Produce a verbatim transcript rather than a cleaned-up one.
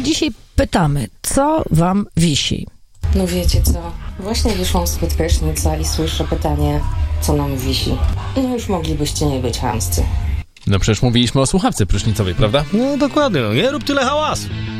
dzisiaj pytamy, co wam wisi? No wiecie co, właśnie wyszłam spod prysznica i słyszę pytanie, co nam wisi. No już moglibyście nie być chamscy. No przecież mówiliśmy o słuchawce prysznicowej, prawda? No dokładnie, no nie rób tyle hałasu.